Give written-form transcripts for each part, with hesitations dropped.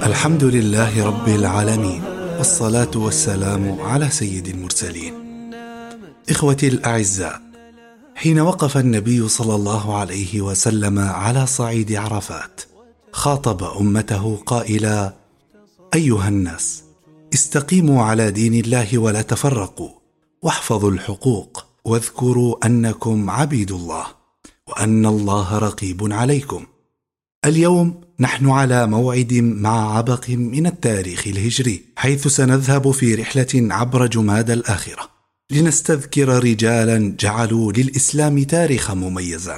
الحمد لله رب العالمين، والصلاة والسلام على سيد المرسلين. إخوتي الأعزاء، حين وقف النبي صلى الله عليه وسلم على صعيد عرفات خاطب أمته قائلا: أيها الناس، استقيموا على دين الله ولا تفرقوا، واحفظوا الحقوق، واذكروا أنكم عبيد الله وأن الله رقيب عليكم. اليوم نحن على موعد مع عبق من التاريخ الهجري، حيث سنذهب في رحلة عبر جماد الآخرة لنستذكر رجالا جعلوا للإسلام تاريخا مميزا.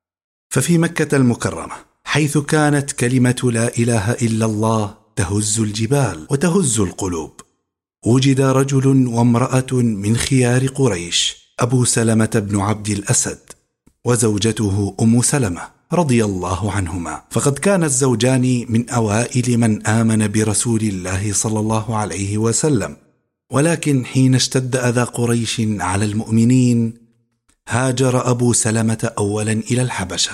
ففي مكة المكرمة، حيث كانت كلمة لا إله إلا الله تهز الجبال وتهز القلوب، وجد رجل وامرأة من خيار قريش، أبو سلمة بن عبد الأسد وزوجته أم سلمة رضي الله عنهما. فقد كان الزوجان من أوائل من آمن برسول الله صلى الله عليه وسلم، ولكن حين اشتد أذى قريش على المؤمنين هاجر أبو سلمة أولا إلى الحبشة،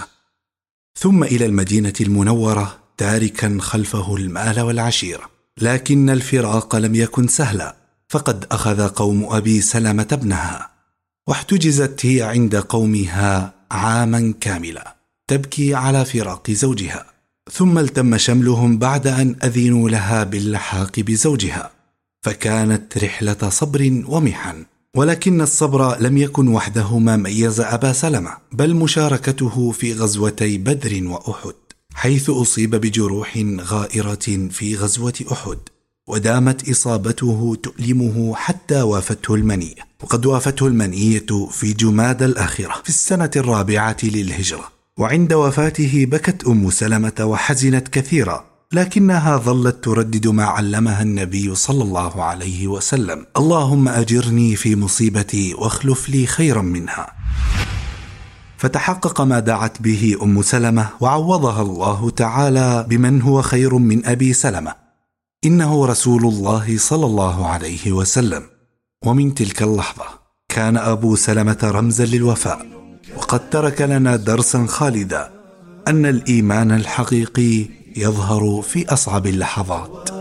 ثم إلى المدينة المنورة، تاركا خلفه المال والعشيرة. لكن الفراق لم يكن سهلا، فقد أخذ قوم أبي سلمة ابنها، واحتجزت هي عند قومها عاما كاملا تبكي على فراق زوجها، ثم التم شملهم بعد أن أذنوا لها باللحاق بزوجها. فكانت رحلة صبر ومحن، ولكن الصبر لم يكن وحده ما ميز أبا سلمة، بل مشاركته في غزوتي بدر وأحد، حيث أصيب بجروح غائرة في غزوة أحد، ودامت إصابته تؤلمه حتى وافته المنية. وقد وافته المنية في جماد الآخرة في السنة 4 للهجرة، وعند وفاته بكت أم سلمة وحزنت كثيرا، لكنها ظلت تردد ما علمها النبي صلى الله عليه وسلم: اللهم أجرني في مصيبتي واخلف لي خيرا منها. فتحقق ما دعت به أم سلمة، وعوضها الله تعالى بمن هو خير من أبي سلمة، إنه رسول الله صلى الله عليه وسلم. ومن تلك اللحظة كان أبو سلمة رمزا للوفاء، وقد ترك لنا درسا خالدا: أن الإيمان الحقيقي يظهر في أصعب اللحظات.